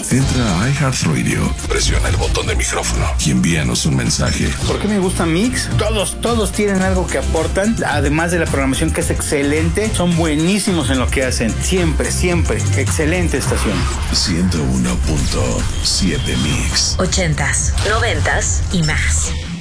Entra a iHeartRadio, presiona el botón de micrófono y envíanos un mensaje. ¿Por qué me gusta Mix? Todos tienen algo que aportan, además de la programación que es excelente. Son buenísimos en lo que hacen. Siempre. Excelente estación. 101.7 Mix. 80s, 90s y más.